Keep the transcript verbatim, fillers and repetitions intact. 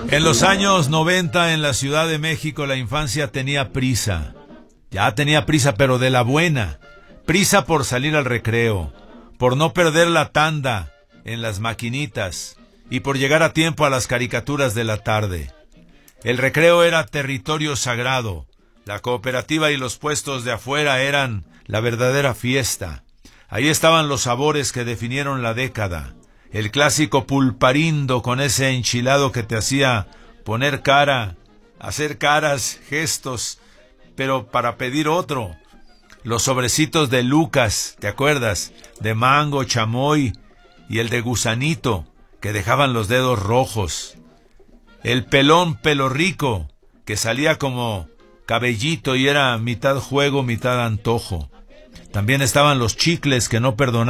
En los años noventa en la Ciudad de México la infancia tenía prisa. Ya tenía prisa, pero de la buena. Prisa por salir al recreo, por no perder la tanda en las maquinitas y por llegar a tiempo a las caricaturas de la tarde. El recreo era territorio sagrado. La cooperativa y los puestos de afuera eran la verdadera fiesta. Ahí estaban los sabores que definieron la década. El clásico pulparindo con ese enchilado que te hacía poner cara, hacer caras, gestos, pero para pedir otro. Los sobrecitos de Lucas, ¿te acuerdas? De mango, chamoy y el de gusanito, que dejaban los dedos rojos. El pelón pelo rico, que salía como cabellito y era mitad juego, mitad antojo. También estaban los chicles que no perdonaban.